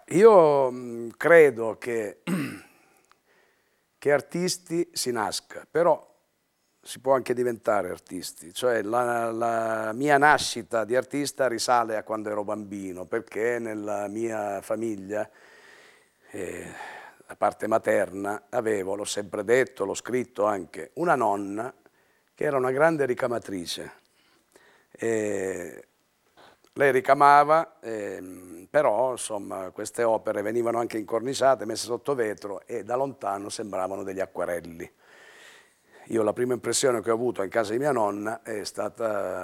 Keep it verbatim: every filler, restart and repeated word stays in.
io mh, credo che, che artisti si nasca, però si può anche diventare artisti, cioè la, la mia nascita di artista risale a quando ero bambino, perché nella mia famiglia, eh, la parte materna, avevo, l'ho sempre detto, l'ho scritto anche, una nonna che era una grande ricamatrice. E lei ricamava, ehm, però insomma queste opere venivano anche incorniciate, messe sotto vetro e da lontano sembravano degli acquarelli. Io la prima impressione che ho avuto in casa di mia nonna è stata